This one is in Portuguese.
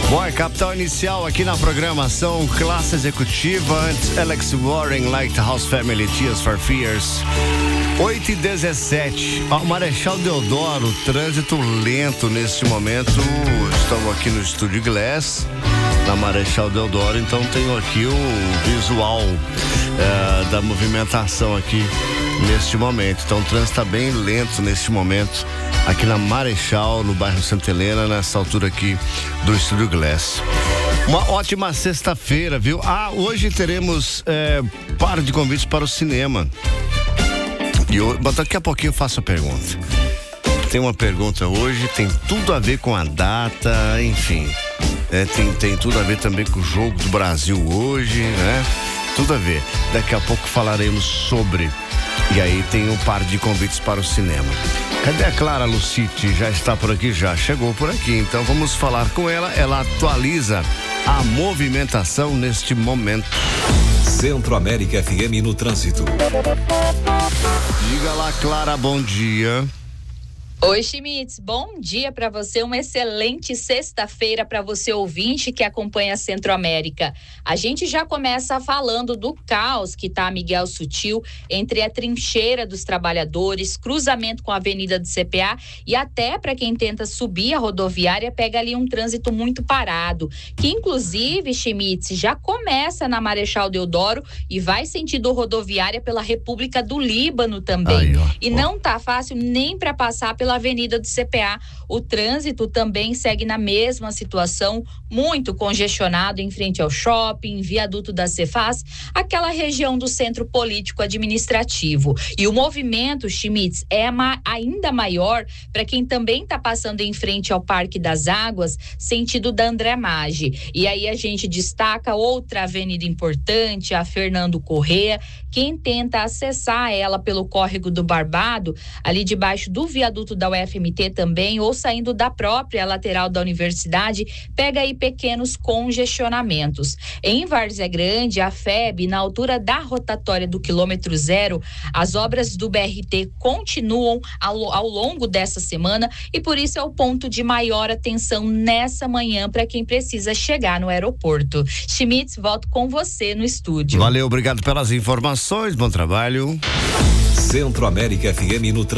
Bom, é capital inicial aqui na programação, classe executiva, antes Alex Warren, Lighthouse Family, Tears for Fears. 8h17, Marechal Deodoro, trânsito lento neste momento. Estamos aqui no Estúdio Glass, na Marechal Deodoro, então tenho aqui o visual da movimentação aqui neste momento. Então o trânsito está bem lento neste momento aqui na Marechal, no bairro Santa Helena, nessa altura aqui do Estúdio Glass. Uma ótima sexta-feira, viu? Hoje teremos par de convites para o cinema. Mas daqui a pouquinho eu faço a pergunta. Tem uma pergunta hoje, tem tudo a ver com a data, enfim. Tem tudo a ver também com o jogo do Brasil hoje, né? Tudo a ver. Daqui a pouco falaremos sobre. E aí tem um par de convites para o cinema. Cadê a Clara Lucite? Já está por aqui? Já chegou por aqui. Então vamos falar com ela. Ela atualiza a movimentação neste momento. Centro-América FM no trânsito. Diga lá, Clara, bom dia. Oi, Schmitz, bom dia para você, uma excelente sexta-feira para você ouvinte que acompanha a Centro-América. A gente já começa falando do caos que tá Miguel Sutil entre a trincheira dos trabalhadores, cruzamento com a Avenida do CPA e até para quem tenta subir a rodoviária pega ali um trânsito muito parado, que inclusive, Schmitz, já começa na Marechal Deodoro e vai sentido rodoviária pela República do Líbano também. E não tá fácil nem para passar pela Avenida do CPA. O trânsito também segue na mesma situação, muito congestionado em frente ao shopping, viaduto da Cefaz, aquela região do centro político administrativo. E o movimento, Schmitz, é ainda maior para quem também está passando em frente ao Parque das Águas, sentido da André Maggi. E aí a gente destaca outra avenida importante, a Fernando Corrêa. Quem tenta acessar ela pelo córrego do Barbado, ali debaixo do viaduto da UFMT também, ou saindo da própria lateral da universidade, pega aí pequenos congestionamentos. Em Várzea Grande, a FEB, na altura da rotatória do quilômetro 0, as obras do BRT continuam ao longo dessa semana e por isso é o ponto de maior atenção nessa manhã para quem precisa chegar no aeroporto. Schmitz, volto com você no estúdio. Valeu, obrigado pelas informações, bom trabalho. Centro-América FM no trânsito.